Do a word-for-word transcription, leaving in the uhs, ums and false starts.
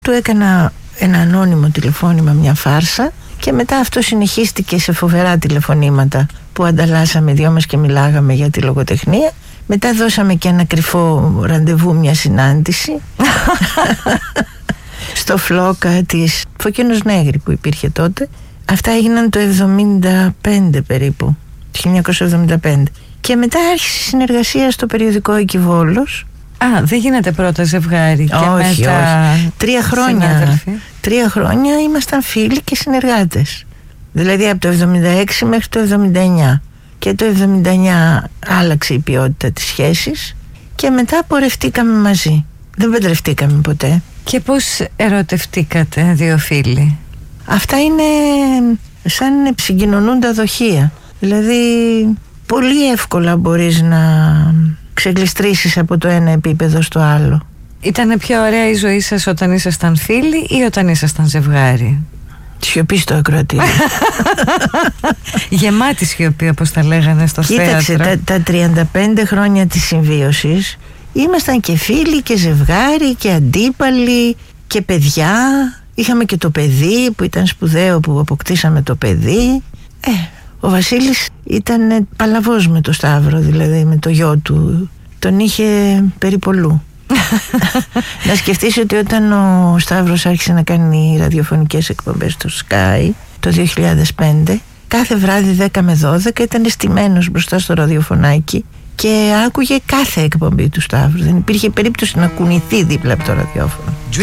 Του έκανα ένα ανώνυμο τηλεφώνημα, μια φάρσα, και μετά αυτό συνεχίστηκε σε φοβερά τηλεφωνήματα που ανταλλάσσαμε δυο μας και μιλάγαμε για τη λογοτεχνία. Μετά δώσαμε και ένα κρυφό ραντεβού, μια συνάντηση στο Φλόκα της Φωκίνος Νέγρη που υπήρχε τότε. Αυτά έγιναν το εβδομήντα πέντε περίπου, το χίλια εννιακόσια εβδομήντα πέντε. Και μετά άρχισε η συνεργασία στο περιοδικό Εκιβόλος. Α, δεν γίνεται πρώτα ζευγάρι και όχι, μετά όχι. Τρία χρόνια, συνάδελφοι. τρία χρόνια ήμασταν φίλοι και συνεργάτες. Δηλαδή από το εβδομήντα έξι μέχρι το εβδομήντα εννιά. Και το εβδομήντα εννιά άλλαξε η ποιότητα της σχέσης και μετά πορευτήκαμε μαζί. Δεν παντρευτήκαμε ποτέ. Και πώς ερωτευτήκατε δύο φίλοι? Αυτά είναι σαν συγκοινωνούντα δοχεία. Δηλαδή πολύ εύκολα μπορείς να ξεγλιστρήσεις από το ένα επίπεδο στο άλλο. Ήτανε πιο ωραία η ζωή σας όταν ήσασταν φίλοι ή όταν ήσασταν ζευγάρι? Σιωπή στο ακροατήριο. Γεμάτη σιωπή, όπως τα λέγανε στο Κοίταξε, θέατρο. τα, τα τριάντα πέντε χρόνια της συμβίωσης ήμασταν και φίλοι και ζευγάρι και αντίπαλοι και παιδιά. Είχαμε και το παιδί που ήταν σπουδαίο που αποκτήσαμε το παιδί. Ε, ο Βασίλης ήταν παλαβός με το Σταύρο, δηλαδή με το γιο του. Τον είχε περιπολού. Να σκεφτείς ότι όταν ο Σταύρος άρχισε να κάνει ραδιοφωνικές εκπομπές στο Sky το δύο χιλιάδες πέντε, κάθε βράδυ δέκα με δώδεκα ήταν στημένος μπροστά στο ραδιοφωνάκι και άκουγε κάθε εκπομπή του Σταύρου. Δεν υπήρχε περίπτωση να κουνηθεί δίπλα από το ραδιόφωνο.